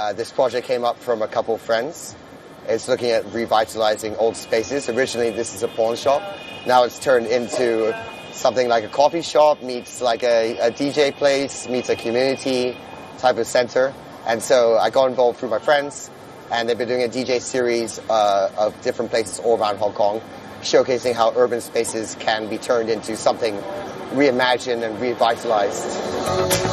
This project came up from a couple of friends. It's looking at revitalizing old spaces. Originally, this is a pawn shop. Now it's turned into something like a coffee shop meets like a DJ place, meets a community type of center. And so I got involved through my friends, and they've been doing a DJ series of different places all around Hong Kong, showcasing how urban spaces can be turned into something reimagined and revitalized.